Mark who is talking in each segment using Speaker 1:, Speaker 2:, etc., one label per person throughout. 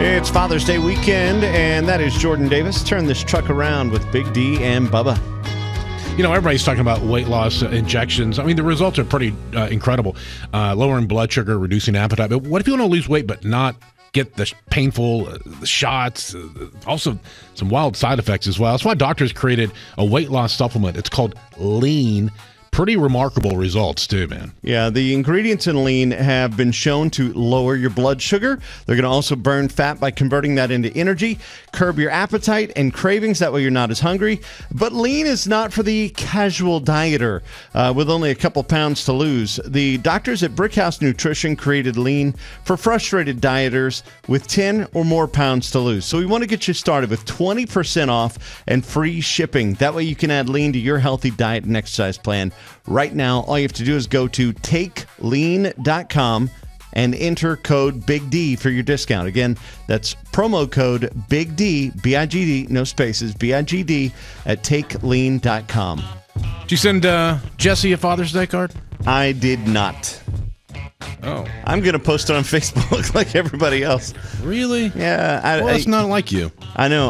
Speaker 1: It's Father's Day weekend, and that is Jordan Davis. Turn this truck around with Big D and Bubba.
Speaker 2: You know, everybody's talking about weight loss injections. I mean, the results are pretty incredible. Lowering blood sugar, reducing appetite. But what if you want to lose weight but not get the painful shots? Also, some wild side effects as well. That's why doctors created a weight loss supplement. It's called Lean. Pretty remarkable results, too, man.
Speaker 1: Yeah, the ingredients in Lean have been shown to lower your blood sugar. They're going to also burn fat by converting that into energy, curb your appetite and cravings. That way you're not as hungry. But Lean is not for the casual dieter with only a couple pounds to lose. The doctors at Brickhouse Nutrition created Lean for frustrated dieters with 10 or more pounds to lose. So we want to get you started with 20% off and free shipping. That way you can add Lean to your healthy diet and exercise plan. Right now, all you have to do is go to takelean.com and enter code Big D for your discount. Again, that's promo code Big D, B-I-G-D, no spaces, B-I-G-D, at takelean.com.
Speaker 2: Did you send Jesse a Father's Day card?
Speaker 1: I did not.
Speaker 2: Oh.
Speaker 1: I'm going to post it on Facebook like everybody else.
Speaker 2: Really?
Speaker 1: Yeah.
Speaker 2: Well, it's not like you.
Speaker 1: I know.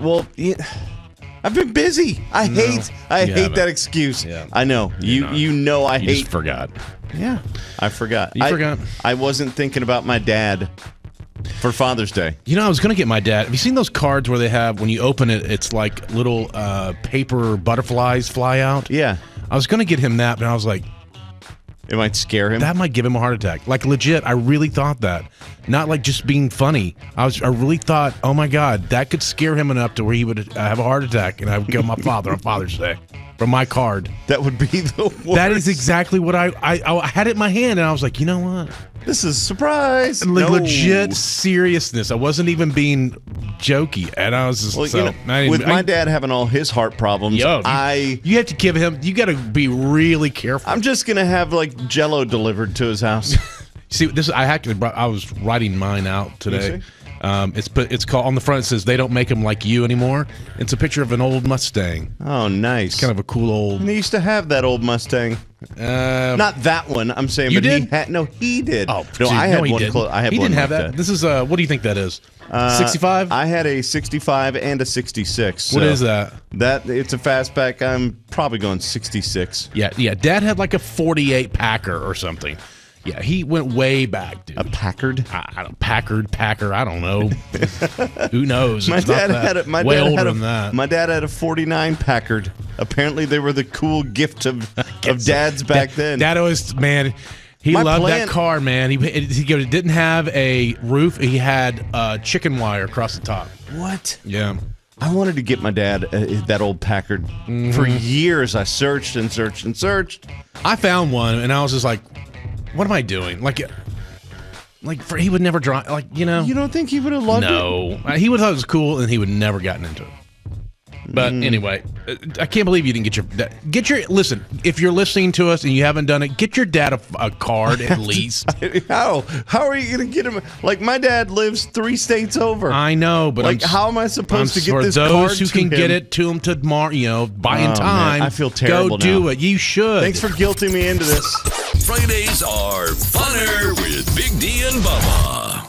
Speaker 1: I've been busy. I hate that excuse. Yeah. I know. You know I hate.
Speaker 2: You just forgot.
Speaker 1: Yeah, I forgot.
Speaker 2: You forgot.
Speaker 1: I wasn't thinking about my dad for Father's Day.
Speaker 2: You know, I was going to get my dad. Have you seen those cards where they have, when you open it, it's like little paper butterflies fly out?
Speaker 1: Yeah.
Speaker 2: I was going to get him that, but I was like,
Speaker 1: it might scare him.
Speaker 2: That might give him a heart attack. Like, legit, I really thought that. Not like just being funny. I really thought, oh my God, that could scare him enough to where he would have a heart attack, and I would kill my father on Father's Day from my card.
Speaker 1: That would be the worst.
Speaker 2: That is exactly what I had it in my hand, and I was like, you know what?
Speaker 1: This is a surprise.
Speaker 2: Legit seriousness. I wasn't even being jokey, and I was just
Speaker 1: with my dad having all his heart problems.
Speaker 2: You have to give him. You got to be really careful.
Speaker 1: I'm just gonna have like Jell-O delivered to his house.
Speaker 2: See, this I was writing mine out today. It's called, on the front it says they don't make them like you anymore. It's a picture of an old Mustang.
Speaker 1: Oh, nice.
Speaker 2: It's kind of a cool old.
Speaker 1: And he used to have that old Mustang. Not that one. I'm saying.
Speaker 2: You
Speaker 1: but
Speaker 2: did?
Speaker 1: He did.
Speaker 2: Oh,
Speaker 1: no,
Speaker 2: geez,
Speaker 1: I had
Speaker 2: he
Speaker 1: one.
Speaker 2: didn't.
Speaker 1: I had
Speaker 2: he
Speaker 1: one
Speaker 2: didn't have
Speaker 1: like
Speaker 2: that. This is what do you think that is? 65.
Speaker 1: I had a 65 and a 66. So
Speaker 2: what is that?
Speaker 1: It's a fastback. I'm probably going 66.
Speaker 2: Yeah. Dad had like a 48 Packer or something. Yeah, he went way back, dude.
Speaker 1: A Packard?
Speaker 2: Packer. I don't know. Who knows?
Speaker 1: My dad had a 49 Packard. Apparently, they were the cool gift of dads back then.
Speaker 2: Dad always, man, he loved that car, man. He didn't have a roof. He had chicken wire across the top.
Speaker 1: What?
Speaker 2: Yeah.
Speaker 1: I wanted to get my dad that old Packard. Mm-hmm. For years, I searched and searched and searched.
Speaker 2: I found one, and I was just like, what am I doing? He would never drive. You
Speaker 1: don't think he would have loved it?
Speaker 2: No. He would have thought it was cool, and he would never gotten into it. But anyway, I can't believe you didn't get your. Listen, if you're listening to us and you haven't done it, get your dad a card at least.
Speaker 1: How are you going to get him? Like, my dad lives 3 states over.
Speaker 2: I know, but
Speaker 1: how am I supposed to get this
Speaker 2: card?
Speaker 1: For
Speaker 2: those who can get it to him tomorrow, buying time.
Speaker 1: Man, I feel terrible.
Speaker 2: Go do it. You should.
Speaker 1: Thanks for guilting me into this.
Speaker 3: Fridays are funner with Big D and Bubba.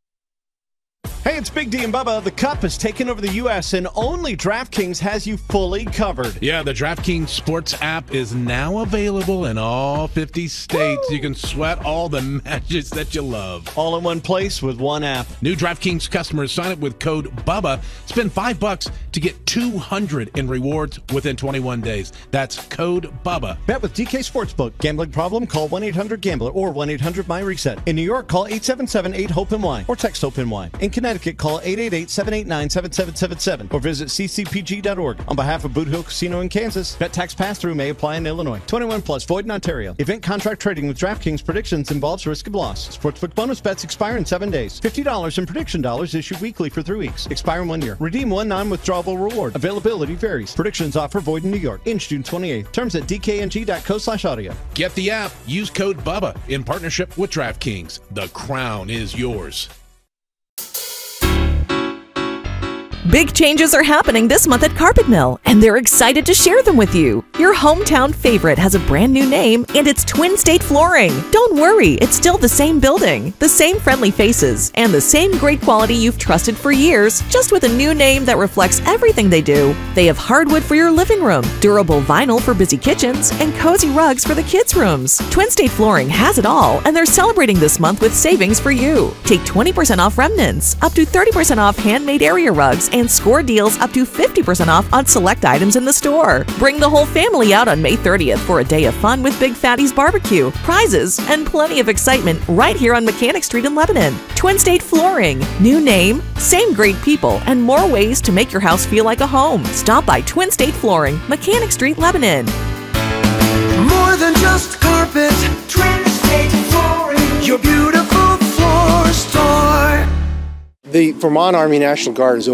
Speaker 1: Hey, it's Big D and Bubba. The Cup has taken over the U.S., and only DraftKings has you fully covered.
Speaker 2: Yeah, the DraftKings Sports app is now available in all 50 states. Woo! You can sweat all the matches that you love.
Speaker 1: All in one place with one app.
Speaker 2: New DraftKings customers sign up with code BUBBA. Spend $5 to get $200 in rewards within 21 days. That's code BUBBA.
Speaker 1: Bet with DK Sportsbook. Gambling problem? Call 1-800-GAMBLER or 1-800-MY-RESET. In New York, call 877-8-HOPE-NY or text HOPE-NY. In Connecticut, call 888-789-7777 or visit ccpg.org. On behalf of Boot Hill Casino in Kansas, bet tax pass-through may apply in Illinois. 21 plus, void in Ontario. Event contract trading with DraftKings predictions involves risk of loss. Sportsbook bonus bets expire in 7 days. $50 in prediction dollars issued weekly for 3 weeks. Expire in 1 year. Redeem one non-withdrawable reward. Availability varies. Predictions offer void in New York. In June 28th. Terms at dkng.co/audio.
Speaker 2: Get the app. Use code BUBBA in partnership with DraftKings. The crown is yours.
Speaker 4: Big changes are happening this month at Carpet Mill, and they're excited to share them with you. Your hometown favorite has a brand new name, and it's Twin State Flooring. Don't worry, it's still the same building, the same friendly faces, and the same great quality you've trusted for years, just with a new name that reflects everything they do. They have hardwood for your living room, durable vinyl for busy kitchens, and cozy rugs for the kids' rooms. Twin State Flooring has it all, and they're celebrating this month with savings for you. Take 20% off remnants, up to 30% off handmade area rugs, and score deals up to 50% off on select items in the store. Bring the whole family out on May 30th for a day of fun with Big Fatty's Barbecue, prizes, and plenty of excitement right here on Mechanic Street in Lebanon. Twin State Flooring. New name, same great people, and more ways to make your house feel like a home. Stop by Twin State Flooring, Mechanic Street, Lebanon.
Speaker 5: More than just carpet, Twin State Flooring, your beautiful floor store.
Speaker 6: The Vermont Army National Guard is